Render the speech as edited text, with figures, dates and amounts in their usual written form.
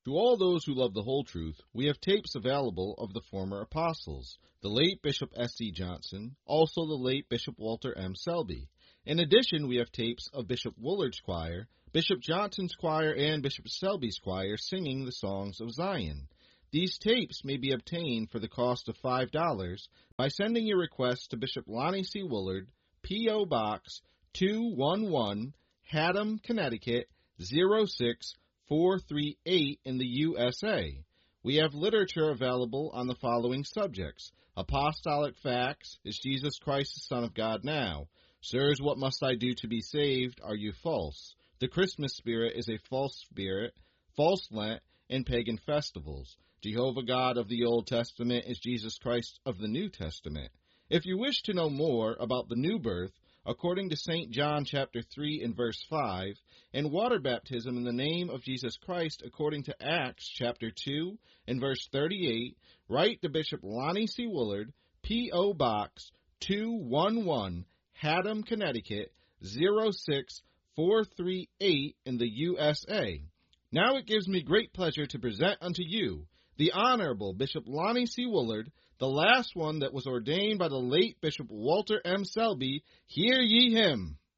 To all those who love the whole truth, we have tapes available of the former apostles, the late Bishop S.C. Johnson, also the late Bishop Walter M. Selby. In addition, we have tapes of Bishop Woolard's choir, Bishop Johnson's choir, and Bishop Selby's choir singing the songs of Zion. These tapes may be obtained for the cost of $5 by sending your request to Bishop Lonnie C. Woolard, P.O. Box 211, Haddam, Connecticut 06438 in the USA. We have literature available on the following subjects. Apostolic Facts, Is Jesus Christ the Son of God now? Sirs, What Must I Do to be Saved? Are You False? The Christmas Spirit is a False Spirit, False Lent, and Pagan Festivals. Jehovah God of the Old Testament is Jesus Christ of the New Testament. If you wish to know more about the new birth, according to St. John chapter 3 and verse 5, and water baptism in the name of Jesus Christ according to Acts chapter 2 and verse 38, write to Bishop Lonnie C. Woolard, P.O. Box 211, Haddam, Connecticut 06438 in the USA. Now it gives me great pleasure to present unto you the Honorable Bishop Lonnie C. Woolard, the last one that was ordained by the late Bishop Walter M. Selby. Hear ye him.